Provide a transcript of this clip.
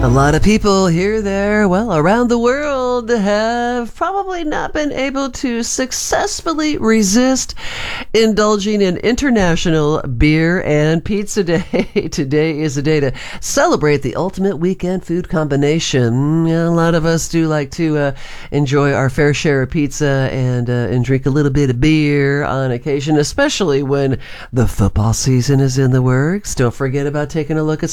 A lot of people here, there, well, around the world have probably not been able to successfully resist indulging in International Beer and Pizza Day. Today is a day to celebrate the ultimate weekend food combination. A lot of us do like to enjoy our fair share of pizza and drink a little bit of beer on occasion, especially when the football season is in the works. Don't forget about taking a look at